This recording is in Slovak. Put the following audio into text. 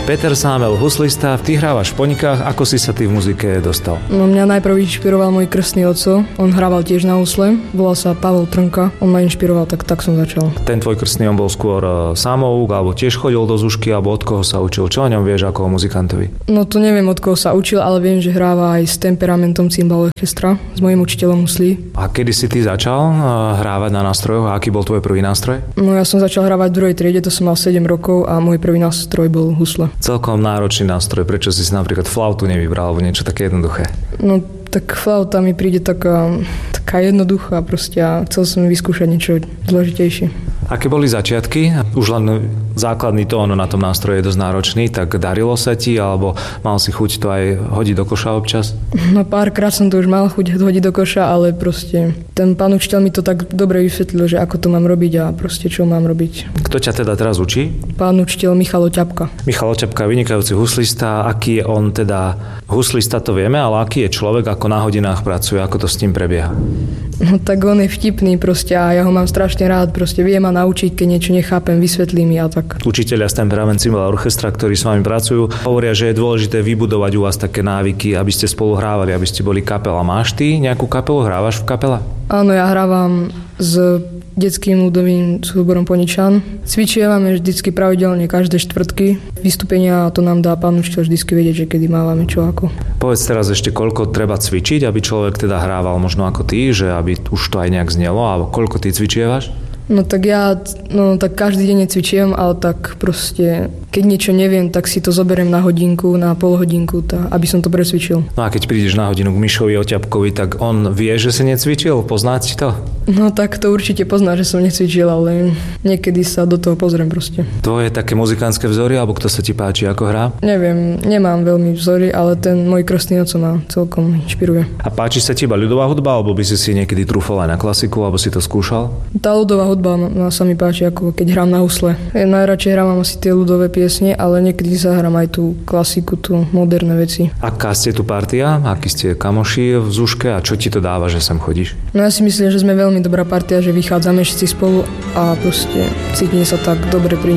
Peter Sámel, huslista, ty hrávaš v Ponikách, ako si sa ty v muzike dostal? No mňa najprv inšpiroval môj krstný otco, on hrával tiež na husle, volal sa Pavel Trnka, on ma inšpiroval, tak som začal. Ten tvoj krstný, on bol skôr samouk, alebo tiež chodil do Zušky, alebo od koho sa učil? Čo o ňom vieš ako o muzikantovi? No to neviem, od koho sa učil, ale viem, že hráva aj s Temperamentom Cymbal Orchestra, s mojím učiteľom huslí. A kedy si ty začal hrávať na nástrojoch a aký bol tvoj prvý nástroj? No ja som začal hrávať v druhej triede, to som mal 7 rokov a môj prvý nástroj bol husle. Celkom náročný nástroj, prečo si napríklad flautu nevybral alebo niečo také jednoduché? No tak flauta mi príde taká jednoduchá proste a chcel som vyskúšať niečo zložitejšie. Aké boli začiatky? Už len základný tón na tom nástroje je dosť náročný, tak darilo sa ti alebo mal si chuť to aj hodiť do koša občas? No párkrát som to už mal chuť hodiť do koša, ale proste ten pán učiteľ mi to tak dobre vysvetlil, že ako to mám robiť a proste čo mám robiť. Kto ťa teda teraz učí? Pán učiteľ Michal Oťapka. Michal Oťapka, vynikajúci huslista. Aký je on teda huslista, to vieme, ale aký je človek, ako na hodinách pracuje, ako to s ním prebieha? No tak on je vtipný proste a ja ho mám strašne rád, proste vie ma naučiť, keď niečo nechápem, vysvetlí mi a tak. Učiteľia z Temperament Cymbal Orchestra, ktorí s vami pracujú, hovoria, že je dôležité vybudovať u vás také návyky, aby ste spolu hrávali, aby ste boli kapela. Máš ty nejakú kapelu? Hrávaš v kapele? Áno, ja hrávam s detským ľudovým súborom Poničan. Cvičívame vždycky pravidelne každé štvrtky. Vystúpenia to nám dá pán učiteľ vždycky vedieť, že kedy máme čo ako. Povedz teraz ešte, koľko treba cvičiť, aby človek teda hrával možno ako ty, že aby už to aj nejak znelo, alebo koľko ty cvičievaš? No tak tak každý deň necvičím, ale tak proste, keď niečo neviem, tak si to zoberiem na hodinku, na polhodinku, aby som to presvičil. No a keď prídeš na hodinu k Mišovi Oťapkovi, tak on vie, že si necvičil? Pozná si to? No tak to určite pozná, že som necvičil, ale niekedy sa do toho pozriem proste. Tvoje také muzikánske vzory, alebo kto sa ti páči, ako hrá? Neviem, nemám veľmi vzory, ale ten môj krstný otco ma celkom inšpiruje. A páči sa ti iba ľudová hudba, alebo by si niekedy trúfal aj na klasiku, alebo si to skúšal? Tá ľudová hudba sa mi páči, ako keď hrám na husle. Ja najradšej hrám asi tie ľudové piesne, ale niekedy sa hrám aj tú klasiku, tú moderné veci. Aká ste tu partia? Akí ste kamoši v Zuške a čo ti to dáva, že sem chodíš? No ja si myslím, že sme veľmi dobrá partia, že vychádzame všetci spolu a proste cítime sa tak dobre pri